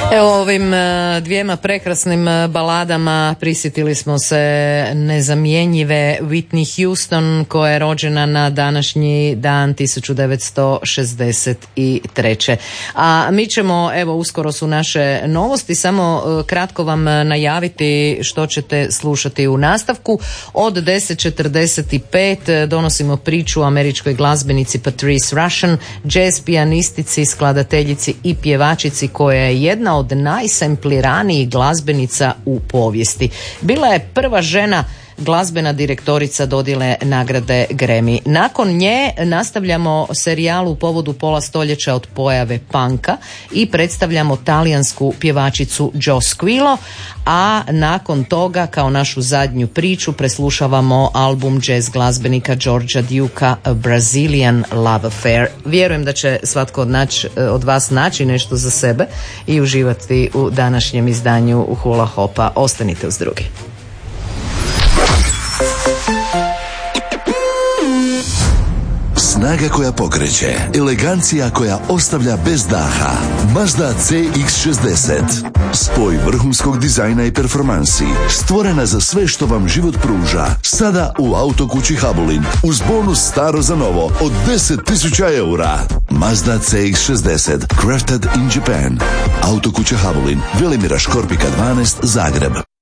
Evo ovim dvijema prekrasnim baladama prisjetili smo se nezamjenjive Whitney Houston koja je rođena na današnji dan 1963. A mi ćemo, evo uskoro su naše novosti, samo kratko vam najaviti što ćete slušati u nastavku. Od 10:45 donosimo priču o američkoj glazbenici Patrice Rushen, jazz pijanistici, skladateljici i pjevačici koja je jedna od najsempliranijih glazbenica u povijesti. Bila je prva žena glazbena direktorica dodjele nagrade Grammy. Nakon nje nastavljamo serijal u povodu pola stoljeća od pojave punka i predstavljamo talijansku pjevačicu Jo Squillo, a nakon toga kao našu zadnju priču preslušavamo album jazz glazbenika Georgea Dukea Brazilian Love Affair. Vjerujem da će svatko od vas naći nešto za sebe i uživati u današnjem izdanju Hula Hopa. Ostanite uz drugi. Snaga koja pokreće, elegancija koja ostavlja bez daha. Mazda CX-60. Spoj vrhunskog dizajna i performansi. Stvorena za sve što vam život pruža. Sada u Autokući Habulin. Uz bonus staro za novo od 10.000 eura. Mazda CX-60. Crafted in Japan. Autokuća Habulin. Velimira Škorpika 12, Zagreb.